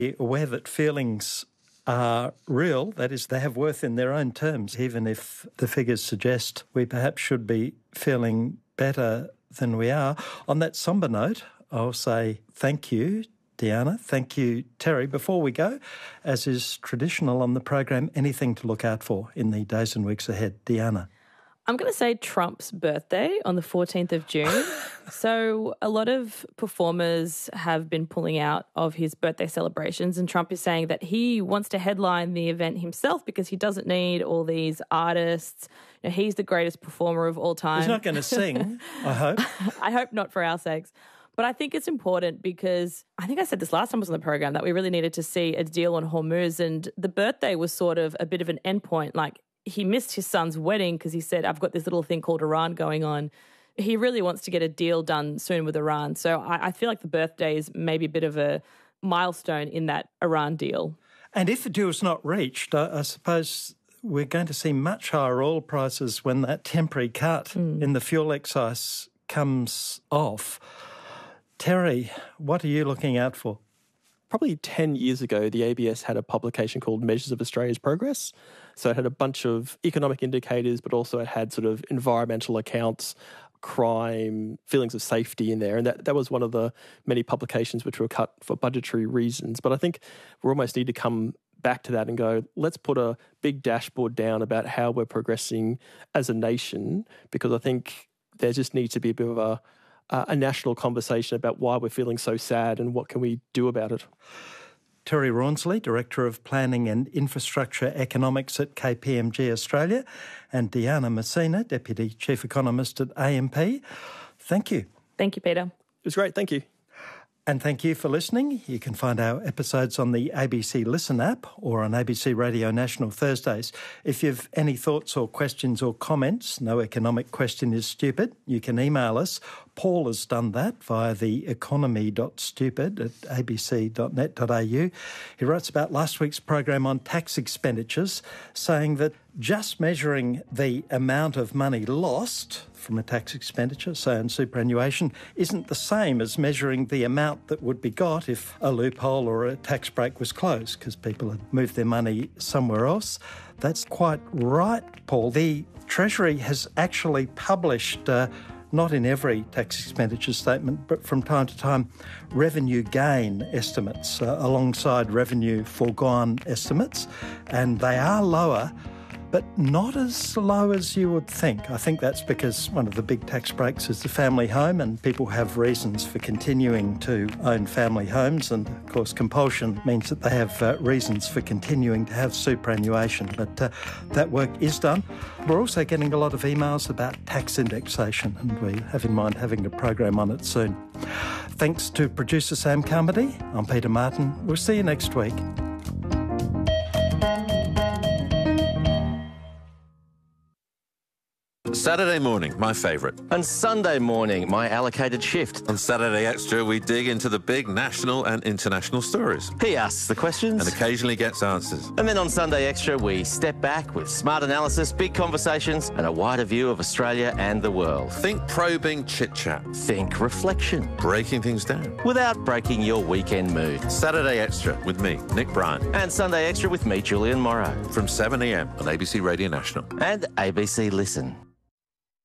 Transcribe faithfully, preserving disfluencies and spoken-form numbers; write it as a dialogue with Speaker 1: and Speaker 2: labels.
Speaker 1: Aware that feelings are real, that is, they have worth in their own terms, even if the figures suggest we perhaps should be feeling better than we are. On that sombre note, I'll say thank you, Deanna. Thank you, Terry. Before we go, as is traditional on the program, anything to look out for in the days and weeks ahead? Deanna.
Speaker 2: I'm going to say Trump's birthday on the fourteenth of June. So a lot of performers have been pulling out of his birthday celebrations, and Trump is saying that he wants to headline the event himself because he doesn't need all these artists. You know, he's the greatest performer of all time.
Speaker 1: He's not going to sing, I hope.
Speaker 2: I hope not, for our sakes. But I think it's important because I think I said this last time I was on the program that we really needed to see a deal on Hormuz, and the birthday was sort of a bit of an endpoint. Like, he missed his son's wedding because he said, I've got this little thing called Iran going on. He really wants to get a deal done soon with Iran. So I, I feel like the birthday is maybe a bit of a milestone in that Iran deal.
Speaker 1: And if the deal is not reached, I, I suppose we're going to see much higher oil prices when that temporary cut mm. in the fuel excise comes off. Terry, what are you looking out for?
Speaker 3: Probably ten years ago, the A B S had a publication called Measures of Australia's Progress. So it had a bunch of economic indicators, but also it had sort of environmental accounts, crime, feelings of safety in there. And that, that was one of the many publications which were cut for budgetary reasons. But I think we almost need to come back to that and go, let's put a big dashboard down about how we're progressing as a nation, because I think there just needs to be a bit of a Uh, a national conversation about why we're feeling so sad and what can we do about it.
Speaker 1: Terry Rawnsley, Director of Planning and Infrastructure Economics at K P M G Australia, and Deanna Messina, Deputy Chief Economist at A M P. Thank you.
Speaker 2: Thank you, Peter.
Speaker 3: It was great. Thank you.
Speaker 1: And thank you for listening. You can find our episodes on the A B C Listen app or on A B C Radio National Thursdays. If you've any thoughts or questions or comments, no economic question is stupid, you can email us. Paul has done that via the economy dot stupid at a b c dot net dot a u. He writes about last week's program on tax expenditures, saying that just measuring the amount of money lost from a tax expenditure, say on superannuation, isn't the same as measuring the amount that would be got if a loophole or a tax break was closed because people had moved their money somewhere else. That's quite right, Paul. The Treasury has actually published, uh, not in every tax expenditure statement, but from time to time, revenue gain estimates uh, alongside revenue foregone estimates, and they are lower, but not as low as you would think. I think that's because one of the big tax breaks is the family home, and people have reasons for continuing to own family homes, and of course compulsion means that they have uh, reasons for continuing to have superannuation, but uh, that work is done. We're also getting a lot of emails about tax indexation, and we have in mind having a program on it soon. Thanks to producer Sam Carmody. I'm Peter Martin. We'll see you next week.
Speaker 4: Saturday morning, my favourite.
Speaker 5: And Sunday morning, my allocated shift.
Speaker 4: On Saturday Extra, we dig into the big national and international stories.
Speaker 5: He asks the questions.
Speaker 4: And occasionally gets answers.
Speaker 5: And then on Sunday Extra, we step back with smart analysis, big conversations, and a wider view of Australia and the world.
Speaker 4: Think probing chit-chat.
Speaker 5: Think reflection.
Speaker 4: Breaking things down.
Speaker 5: Without breaking your weekend mood.
Speaker 4: Saturday Extra with me, Nick Bryant.
Speaker 5: And Sunday Extra with me, Julian Morrow.
Speaker 4: From seven a m on A B C Radio National.
Speaker 5: And A B C Listen.